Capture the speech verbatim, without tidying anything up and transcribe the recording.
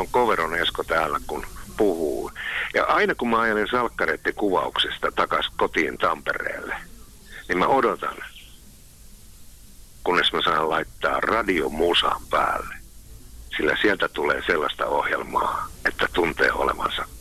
Koveron Esko täällä, kun puhuu. Ja aina kun mä ajelen salkkareiden kuvauksesta takaisin kotiin Tampereelle, niin mä odotan, kunnes mä saan laittaa radiomusan päälle. Sillä sieltä tulee sellaista ohjelmaa, että tuntee olevansa